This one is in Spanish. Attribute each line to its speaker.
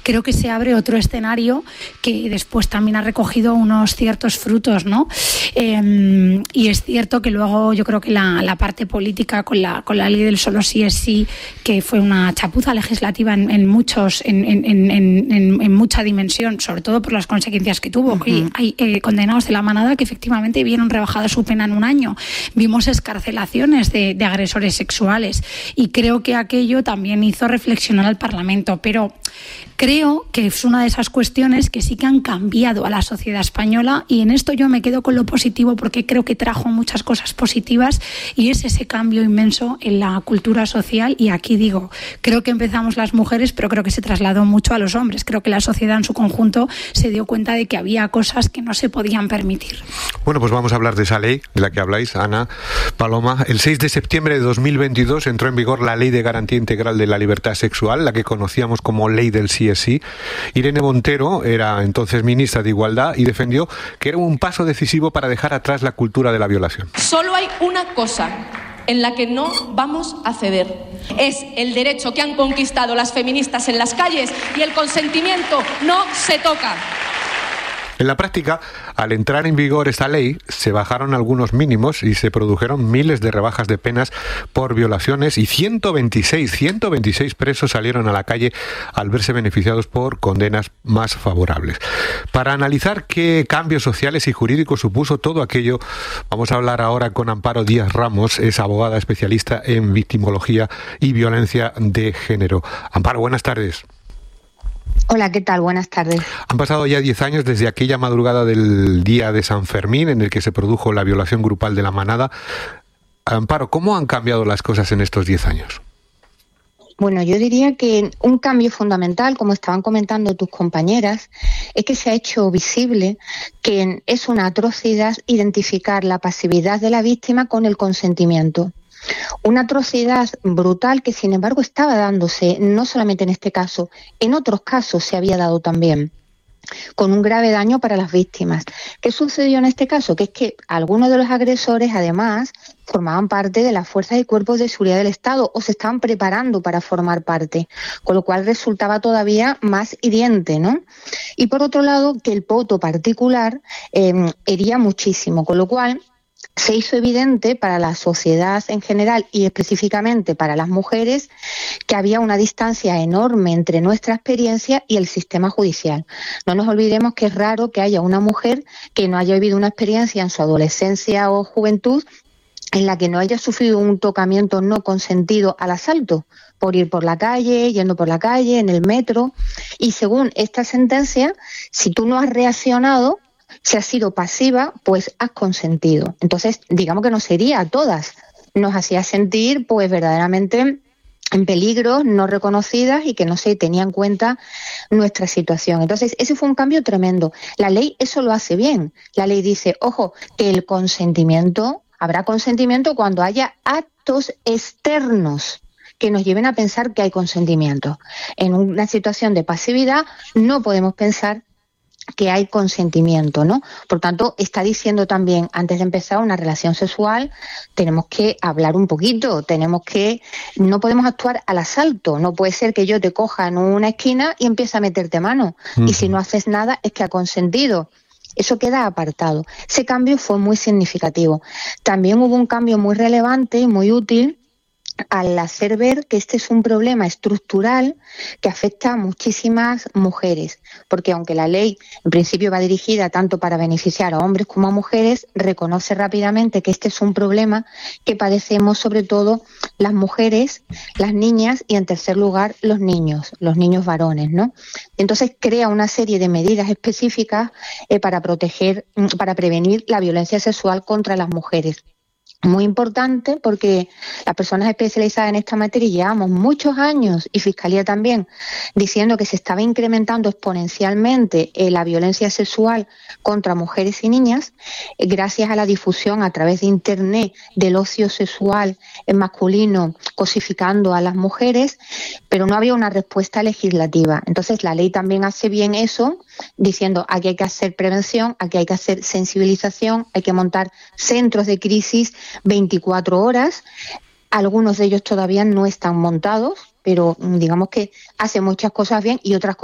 Speaker 1: creo que se abre otro escenario que después también ha recogido unos ciertos frutos, ¿no? Y es cierto que luego yo creo que la parte política con la ley del solo sí es sí, que fue una chapuza legislativa en mucha dimensión, sobre todo por las consecuencias que tuvo. Y hay condenados de la manada que efectivamente vieron rebajada su pena en un año. Vimos excarcelaciones de agresores sexuales y creo que aquello también hizo reflexionar al Parlamento, pero creo que es una de esas cuestiones que sí que han cambiado a la sociedad española, y en esto yo me quedo con lo positivo porque creo que trajo muchas cosas positivas, y es ese cambio inmenso en la cultura social. Y aquí digo, creo que empezamos las mujeres, pero creo que se trasladó mucho a los hombres. Creo que la sociedad en su conjunto se dio cuenta de que había cosas que no se podían permitir.
Speaker 2: Bueno, pues vamos a hablar de esa ley de la que habláis, Ana Paloma. El 6 de septiembre de 2022 entró en vigor la Ley de Garantía Integral de la Libertad Sexual, la que conocíamos como Ley del Sí es Sí. Irene Montero era entonces ministra de Igualdad y defendió que era un paso decisivo para dejar atrás la cultura de la violación.
Speaker 3: Solo hay una cosa en la que no vamos a ceder. Es el derecho que han conquistado las feministas en las calles, y el consentimiento no se toca.
Speaker 2: En la práctica, al entrar en vigor esta ley, se bajaron algunos mínimos y se produjeron miles de rebajas de penas por violaciones, y 126 presos salieron a la calle al verse beneficiados por condenas más favorables. Para analizar qué cambios sociales y jurídicos supuso todo aquello, vamos a hablar ahora con Amparo Díaz Ramos, es abogada especialista en victimología y violencia de género. Amparo, buenas tardes.
Speaker 4: Hola, ¿qué tal? Buenas tardes.
Speaker 2: Han pasado ya 10 años desde aquella madrugada del día de San Fermín en el que se produjo la violación grupal de la manada. Amparo, ¿cómo han cambiado las cosas en estos 10 años?
Speaker 4: Bueno, yo diría que un cambio fundamental, como estaban comentando tus compañeras, es que se ha hecho visible que es una atrocidad identificar la pasividad de la víctima con el consentimiento. Una atrocidad brutal que, sin embargo, estaba dándose, no solamente en este caso, en otros casos se había dado también, con un grave daño para las víctimas. ¿Qué sucedió en este caso? Que es que algunos de los agresores, además, formaban parte de las fuerzas y cuerpos de seguridad del Estado o se estaban preparando para formar parte, con lo cual resultaba todavía más hiriente, ¿no? Y por otro lado, que el poto particular hería muchísimo, con lo cual se hizo evidente para la sociedad en general y específicamente para las mujeres que había una distancia enorme entre nuestra experiencia y el sistema judicial. No nos olvidemos que es raro que haya una mujer que no haya vivido una experiencia en su adolescencia o juventud en la que no haya sufrido un tocamiento no consentido al asalto, por ir por la calle, yendo por la calle, en el metro. Y según esta sentencia, si tú no has reaccionado, si has sido pasiva, pues has consentido. Entonces, digamos que nos hería a todas. Nos hacía sentir, pues, verdaderamente en peligro, no reconocidas y que no se tenía en cuenta nuestra situación. Entonces, ese fue un cambio tremendo. La ley eso lo hace bien. La ley dice, ojo, que el consentimiento, habrá consentimiento cuando haya actos externos que nos lleven a pensar que hay consentimiento. En una situación de pasividad no podemos pensar que hay consentimiento, ¿no? Por tanto, está diciendo también, antes de empezar una relación sexual, tenemos que hablar un poquito, no podemos actuar al asalto, no puede ser que yo te coja en una esquina y empiece a meterte mano, y si no haces nada es que ha consentido. Eso queda apartado. Ese cambio fue muy significativo. También hubo un cambio muy relevante y muy útil al hacer ver que este es un problema estructural que afecta a muchísimas mujeres, porque aunque la ley en principio va dirigida tanto para beneficiar a hombres como a mujeres, reconoce rápidamente que este es un problema que padecemos sobre todo las mujeres, las niñas y en tercer lugar los niños varones, ¿no? Entonces crea una serie de medidas específicas para prevenir la violencia sexual contra las mujeres. Muy importante porque las personas especializadas en esta materia llevamos muchos años, y Fiscalía también, diciendo que se estaba incrementando exponencialmente la violencia sexual contra mujeres y niñas gracias a la difusión a través de Internet del ocio sexual masculino cosificando a las mujeres, pero no había una respuesta legislativa. Entonces la ley también hace bien eso, diciendo aquí hay que hacer prevención, aquí hay que hacer sensibilización, hay que montar centros de crisis 24 horas, algunos de ellos todavía no están montados, pero digamos que hace muchas cosas bien y otras cosas